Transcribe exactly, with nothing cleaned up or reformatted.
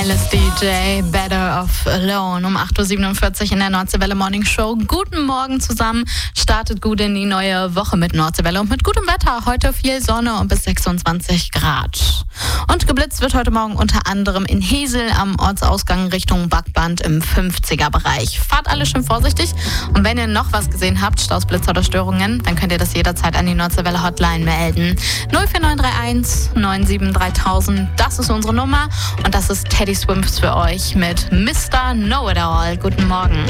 D J Better Off Alone um acht Uhr siebenundvierzig in der Nordseewelle Morning Show. Guten Morgen zusammen. Startet gut in die neue Woche mit Nordseewelle und mit gutem Wetter. Heute viel Sonne und bis sechsundzwanzig Grad. Und geblitzt wird heute Morgen unter anderem in Hesel am Ortsausgang Richtung Backband im fünfziger-Bereich. Fahrt alle schön vorsichtig. Und wenn ihr noch was gesehen habt, Staus, Blitzer oder Störungen, dann könnt ihr das jederzeit an die Nordseewelle Hotline melden. null vier neun drei eins neun sieben dreitausend, das ist unsere Nummer. Und das ist Teddy Swims für euch mit Mister Know-It-All. Guten Morgen.